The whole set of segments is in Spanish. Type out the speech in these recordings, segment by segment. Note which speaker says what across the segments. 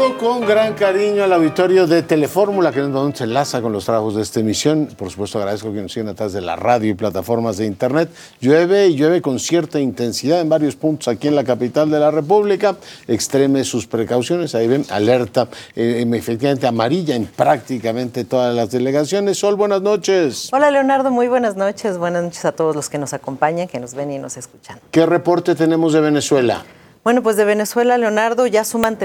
Speaker 1: Saludo con gran cariño al auditorio de Telefórmula, que nos enlaza con los trabajos de esta emisión. Por supuesto, agradezco que nos sigan a través de la radio y plataformas de internet. Llueve y llueve con cierta intensidad en varios puntos aquí en la capital de la República. Extreme sus precauciones. Ahí ven, alerta efectivamente amarilla en prácticamente todas las delegaciones. Sol, buenas noches.
Speaker 2: Hola, Leonardo, muy buenas noches. Buenas noches a todos los que nos acompañan, que nos ven y nos escuchan.
Speaker 1: ¿Qué reporte tenemos de Venezuela?
Speaker 2: Bueno, pues de Venezuela, Leonardo, ya suman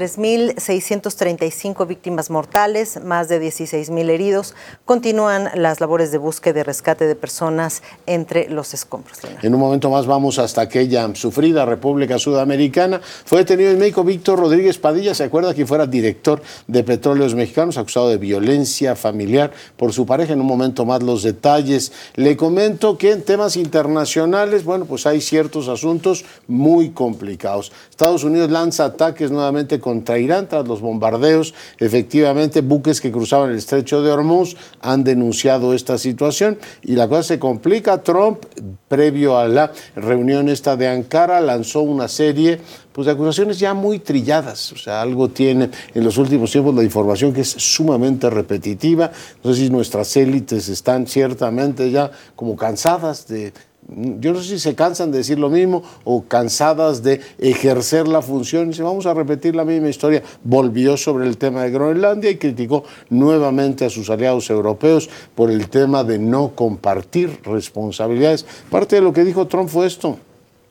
Speaker 2: 3.635 víctimas mortales, más de 16.000 heridos. Continúan las labores de búsqueda y rescate de personas entre los escombros, Leonardo.
Speaker 1: En un momento más vamos hasta aquella sufrida República Sudamericana. Fue detenido el médico Víctor Rodríguez Padilla, ¿se acuerda que fuera director de Petróleos Mexicanos, acusado de violencia familiar por su pareja? En un momento más los detalles. Le comento que en temas internacionales, bueno, pues hay ciertos asuntos muy complicados. Estados Unidos lanza ataques nuevamente contra Irán tras los bombardeos. Efectivamente, buques que cruzaban el estrecho de Hormuz han denunciado esta situación y la cosa se complica. Trump, previo a la reunión esta de Ankara, lanzó una serie de acusaciones ya muy trilladas. O sea, algo tiene en los últimos tiempos la información que es sumamente repetitiva. No sé si nuestras élites están ciertamente ya como cansadas de... Yo no sé si se cansan de decir lo mismo o cansadas de ejercer la función. Dice, vamos a repetir la misma historia. Volvió sobre el tema de Groenlandia y criticó nuevamente a sus aliados europeos por el tema de no compartir responsabilidades. Parte de lo que dijo Trump fue esto.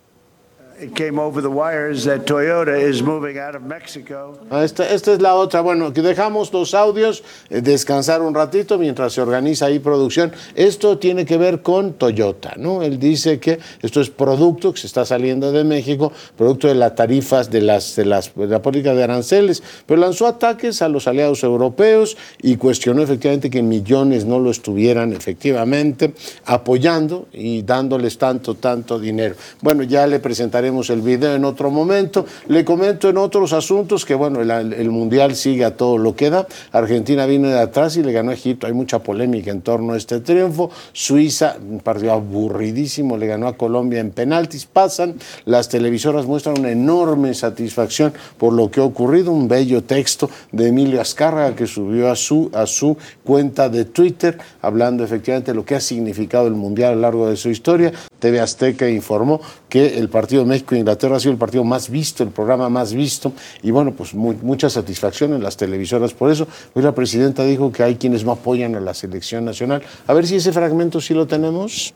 Speaker 3: It came over the wires that Toyota is moving out of Mexico.
Speaker 1: Esta es la otra. Bueno, que dejamos los audios descansar un ratito mientras se organiza ahí producción. Esto tiene que ver con Toyota, ¿no? Él dice que esto es producto que se está saliendo de México, producto de las tarifas de la política de aranceles, pero lanzó ataques a los aliados europeos y cuestionó efectivamente que millones no lo estuvieran efectivamente apoyando y dándoles tanto dinero. Bueno, ya le presentaré el video en otro momento. Le comento en otros asuntos que, bueno, el Mundial sigue a todo lo que da. Argentina vino de atrás y le ganó a Egipto. Hay mucha polémica en torno a este triunfo. Suiza, un partido aburridísimo, le ganó a Colombia en penaltis. Pasan, las televisoras muestran una enorme satisfacción por lo que ha ocurrido. Un bello texto de Emilio Azcárraga que subió a su cuenta de Twitter, hablando efectivamente de lo que ha significado el Mundial a lo largo de su historia. TV Azteca informó que el partido de México-Inglaterra ha sido el partido más visto, el programa más visto, y bueno, pues mucha satisfacción en las televisoras por eso. Hoy la presidenta dijo que hay quienes no apoyan a la selección nacional. A ver si ese fragmento sí lo tenemos.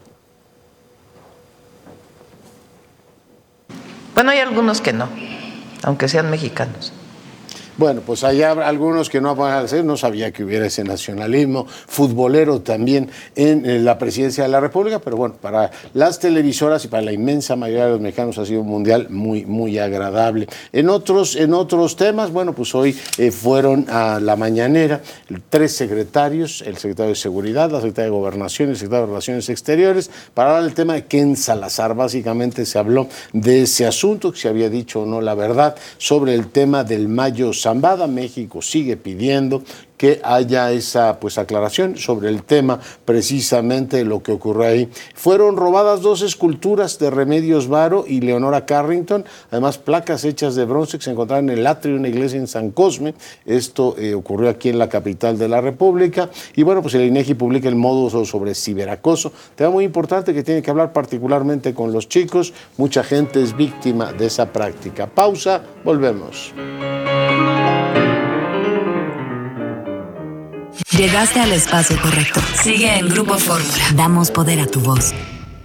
Speaker 4: Bueno, hay algunos que no, aunque sean mexicanos.
Speaker 1: Bueno, pues hay algunos que no van a hacer, no sabía que hubiera ese nacionalismo futbolero también en la presidencia de la República, pero bueno, para las televisoras y para la inmensa mayoría de los mexicanos ha sido un mundial muy agradable. En otros temas, bueno, pues hoy fueron a la mañanera 3 secretarios, el secretario de Seguridad, la secretaria de Gobernación y el secretario de Relaciones Exteriores, para hablar del tema de Ken Salazar. Básicamente se habló de ese asunto, que se había dicho o no la verdad, sobre el tema del Mayo Zambada. México sigue pidiendo que haya esa aclaración sobre el tema precisamente de lo que ocurrió ahí. Fueron robadas 2 esculturas de Remedios Varo y Leonora Carrington, además placas hechas de bronce que se encontraron en el atrio de una iglesia en San Cosme. Esto ocurrió aquí en la capital de la República. Y bueno, pues el INEGI publica el módulo sobre ciberacoso, tema muy importante que tiene que hablar particularmente con los chicos. Mucha gente es víctima de esa práctica. Pausa, volvemos.
Speaker 5: Llegaste al espacio correcto. Sigue en Grupo Fórmula. Damos poder a tu voz.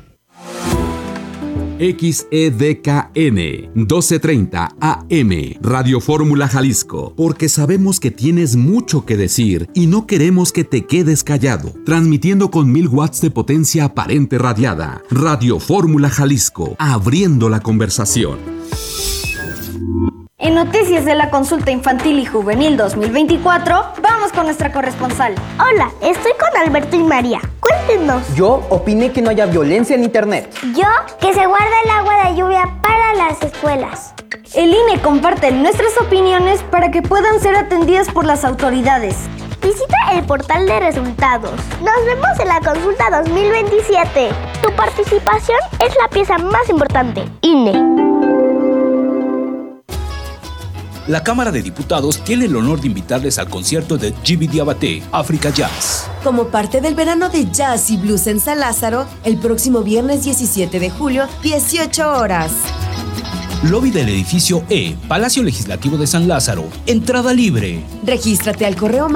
Speaker 6: XEDKN 1230 AM Radio Fórmula Jalisco, porque sabemos que tienes mucho que decir y no queremos que te quedes callado. Transmitiendo con 1000 watts de potencia aparente radiada. Radio Fórmula Jalisco, abriendo la conversación.
Speaker 7: En noticias de la consulta infantil y juvenil 2024, vamos con nuestra corresponsal.
Speaker 8: Hola, estoy con Alberto y María. Cuéntenos.
Speaker 9: Yo opiné que no haya violencia en internet.
Speaker 8: Yo, que se guarda el agua de lluvia para las escuelas.
Speaker 7: El INE comparte nuestras opiniones para que puedan ser atendidas por las autoridades.
Speaker 8: Visita el portal de resultados. Nos vemos en la consulta 2027. Tu participación es la pieza más importante. INE.
Speaker 10: La Cámara de Diputados tiene el honor de invitarles al concierto de Djiby Diabaté, Africa Jazz.
Speaker 11: Como parte del verano de jazz y blues en San Lázaro, el próximo viernes 17 de julio, 18 horas.
Speaker 10: Lobby del edificio E, Palacio Legislativo de San Lázaro. Entrada libre.
Speaker 11: Regístrate al correo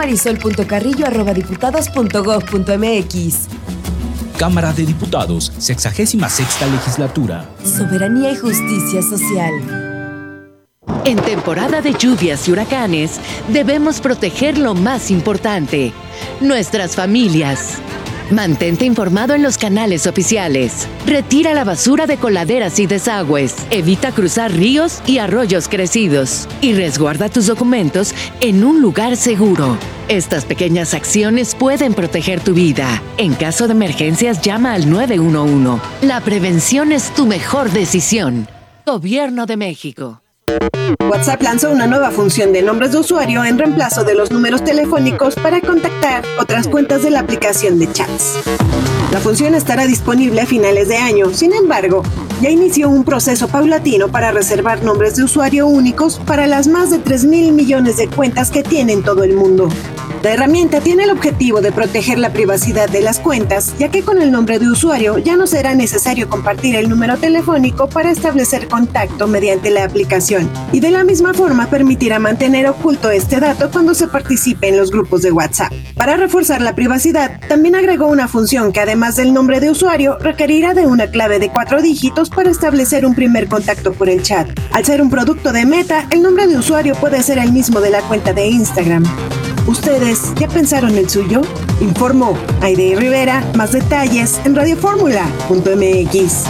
Speaker 11: marisol.carrillo@diputados.gov.mx.
Speaker 10: Cámara de Diputados, 66ª Legislatura.
Speaker 11: Soberanía y justicia social.
Speaker 12: En temporada de lluvias y huracanes, debemos proteger lo más importante, nuestras familias. Mantente informado en los canales oficiales. Retira la basura de coladeras y desagües. Evita cruzar ríos y arroyos crecidos. Y resguarda tus documentos en un lugar seguro. Estas pequeñas acciones pueden proteger tu vida. En caso de emergencias, llama al 911. La prevención es tu mejor decisión. Gobierno de México.
Speaker 13: WhatsApp lanzó una nueva función de nombres de usuario en reemplazo de los números telefónicos para contactar otras cuentas de la aplicación de chats. La función estará disponible a finales de año, sin embargo, ya inició un proceso paulatino para reservar nombres de usuario únicos para las más de 3,000 millones de cuentas que tiene en todo el mundo. La herramienta tiene el objetivo de proteger la privacidad de las cuentas, ya que con el nombre de usuario ya no será necesario compartir el número telefónico para establecer contacto mediante la aplicación, y de la misma forma permitirá mantener oculto este dato cuando se participe en los grupos de WhatsApp. Para reforzar la privacidad, también agregó una función que además del nombre de usuario requerirá de una clave de 4 dígitos para establecer un primer contacto por el chat. Al ser un producto de Meta, el nombre de usuario puede ser el mismo de la cuenta de Instagram. ¿Ustedes ya pensaron el suyo? Informó Aide Rivera. Más detalles en radioformula.mx.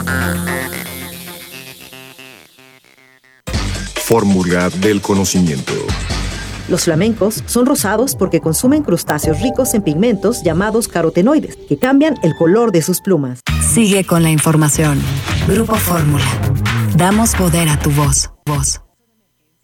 Speaker 14: Fórmula del conocimiento.
Speaker 15: Los flamencos son rosados porque consumen crustáceos ricos en pigmentos llamados carotenoides, que cambian el color de sus plumas.
Speaker 5: Sigue con la información. Grupo Fórmula. Damos poder a tu voz.